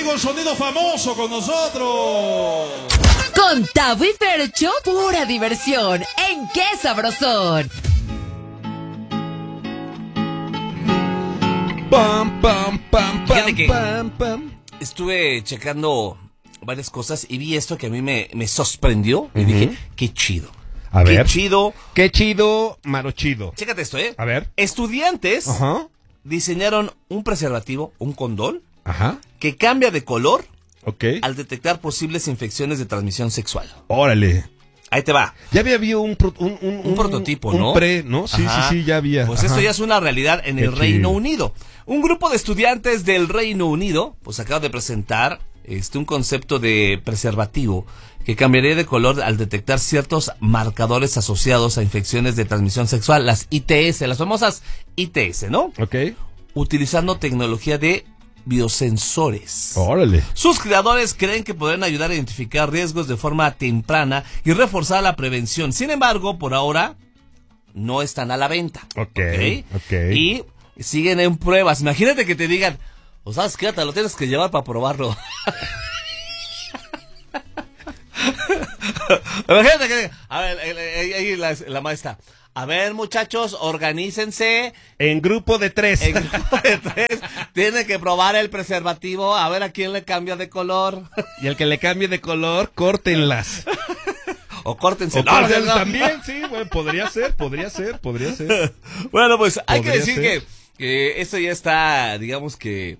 amigo el sonido famoso con nosotros. Con Tavo y Fercho, pura diversión. ¿En qué sabrosón? Pam, pam, pam, Fíjate que pam, pam. estuve checando varias cosas y vi esto que a mí me sorprendió. Y dije, qué chido. A ver. Qué chido. Qué chido, maro chido. Chécate esto, A ver. Estudiantes Ajá. diseñaron un preservativo, un condón, Ajá. que cambia de color Ok. al detectar posibles infecciones de transmisión sexual. Órale. Ahí te va. Ya había habido un prototipo, ¿no? Un pre, ¿no? Sí, Ajá. sí, ya había. Pues Ajá. esto ya es una realidad en Qué el Reino chido. Unido. Un grupo de estudiantes del Reino Unido, pues acaba de presentar un concepto de preservativo que cambiaría de color al detectar ciertos marcadores asociados a infecciones de transmisión sexual, las ITS, las famosas ITS, ¿no? Ok. Utilizando tecnología de biosensores. Órale. Sus creadores creen que podrán ayudar a identificar riesgos de forma temprana y reforzar la prevención. Sin embargo, por ahora no están a la venta. Ok. Y siguen en pruebas. Imagínate que te digan, o sabes qué, te lo tienes que llevar para probarlo. Imagínate que, a ver, ahí la maestra. A ver, muchachos, organícense. En grupo de 3. En grupo de 3, tienen que probar el preservativo, a ver a quién le cambia de color. Y el que le cambie de color, córtenlas. O córtense. O No, córtenlas no. también, sí, bueno, podría ser. Bueno, pues hay que Podría decir ser. que esto ya está, digamos que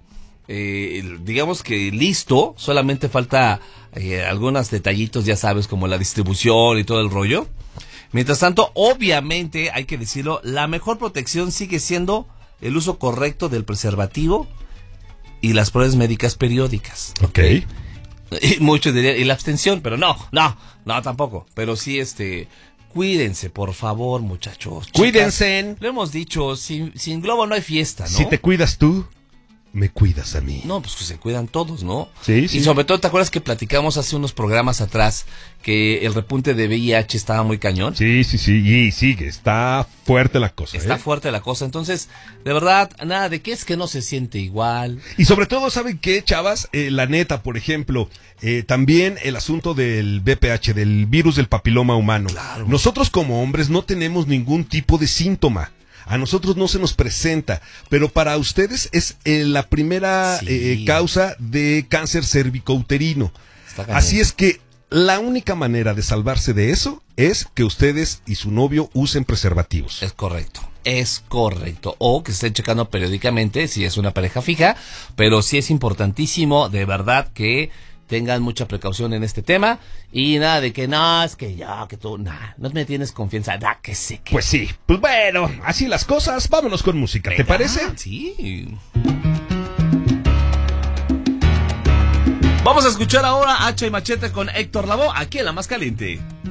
listo. Solamente falta algunos detallitos, ya sabes, como la distribución y todo el rollo. Mientras tanto, obviamente, hay que decirlo, la mejor protección sigue siendo el uso correcto del preservativo y las pruebas médicas periódicas. Ok. Y muchos dirían, y la abstención, pero no, tampoco. Pero sí, cuídense, por favor, muchachos. Cuídense. Chicas, lo hemos dicho, sin globo no hay fiesta, ¿no? Si te cuidas tú, me cuidas a mí. No, pues que se cuidan todos, ¿no? Sí, sí. Y sobre todo, ¿te acuerdas que platicamos hace unos programas atrás que el repunte de VIH estaba muy cañón? Sí. Y sigue, está fuerte la cosa. Está fuerte la cosa. Entonces, de verdad, nada de que es que no se siente igual. Y sobre todo, ¿saben qué, chavas? La neta, por ejemplo, también el asunto del VPH, del virus del papiloma humano. Claro. Nosotros como hombres no tenemos ningún tipo de síntoma. A nosotros no se nos presenta, pero para ustedes es la primera causa de cáncer cervicouterino. Así es que la única manera de salvarse de eso es que ustedes y su novio usen preservativos. Es correcto. O que se estén checando periódicamente si es una pareja fija, pero sí es importantísimo, de verdad, que tengan mucha precaución en este tema y nada de que no, es que yo, que tú, nada, no me tienes confianza, da que sé que. Pues sí, pues bueno, así las cosas, vámonos con música, ¿te parece? Sí. Vamos a escuchar ahora Hacha y Machete con Héctor Lavoe, aquí en La Más Caliente.